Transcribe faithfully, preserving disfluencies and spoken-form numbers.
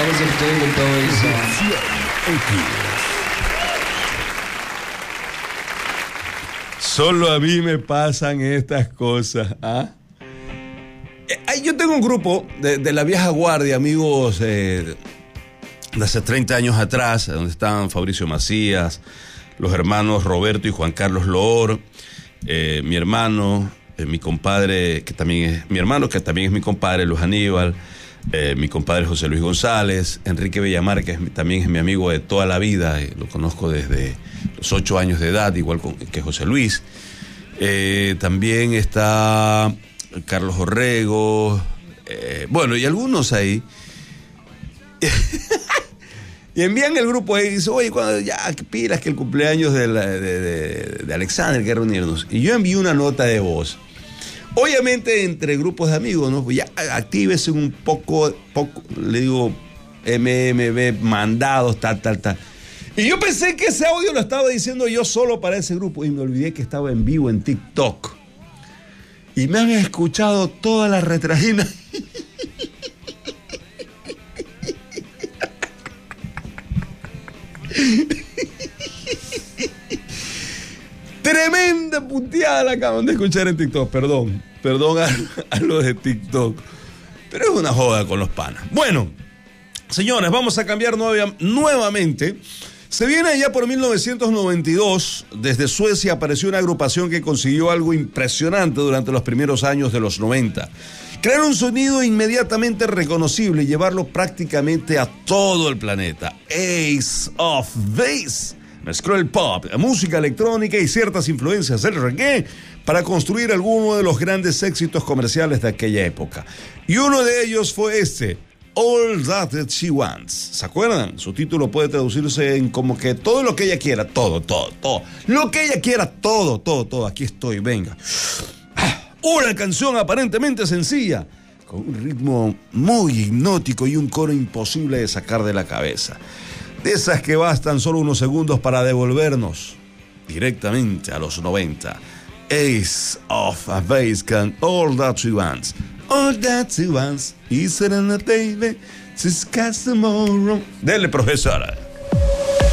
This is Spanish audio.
was a David Bowie song. Solo a mí me pasan estas cosas. ¿Ah? Eh, yo tengo un grupo de, de la vieja guardia, amigos eh, de hace treinta años atrás, donde estaban Fabricio Macías, los hermanos Roberto y Juan Carlos Loor, eh, mi hermano, eh, mi compadre, que también es mi hermano, que también es mi compadre, Luis Aníbal, eh, mi compadre José Luis González, Enrique Villamar, que es, también es mi amigo de toda la vida, eh, lo conozco desde los ocho años de edad, igual con, que José Luis. Eh, también está Carlos Orrego, eh, bueno, y algunos ahí. Y envían el grupo ahí y dicen, oye, cuando ya, que pilas, que el cumpleaños de, la, de, de, de Alexander, que reunirnos. Y yo envío una nota de voz. Obviamente, entre grupos de amigos, ¿no? Pues ya actívese un poco, poco, le digo, M M B, mandados, tal, tal, tal. Y yo pensé que ese audio lo estaba diciendo yo solo para ese grupo. Y me olvidé que estaba en vivo en TikTok. Y me han escuchado todas las retrajinas. Tremenda puteada la acaban de escuchar en TikTok. Perdón, perdón a, a los de TikTok, pero es una joda con los panas. Bueno, señores, vamos a cambiar nueva, nuevamente. Se viene allá por mil novecientos noventa y dos. Desde Suecia apareció una agrupación que consiguió algo impresionante durante los primeros años de los noventa. Crear un sonido inmediatamente reconocible y llevarlo prácticamente a todo el planeta. Ace of Base mezcló el pop, la música electrónica y ciertas influencias del reggae para construir algunos de los grandes éxitos comerciales de aquella época. Y uno de ellos fue este, All That She Wants. ¿Se acuerdan? Su título puede traducirse en como que todo lo que ella quiera, todo, todo, todo. Lo que ella quiera, todo, todo, todo. Aquí estoy, venga. Una canción aparentemente sencilla, con un ritmo muy hipnótico y un coro imposible de sacar de la cabeza. De esas que bastan solo unos segundos para devolvernos directamente a los noventa. Ace of a Base can All That She Wants. All That She Wants is it in the baby, she's got tomorrow. Dele, profesora.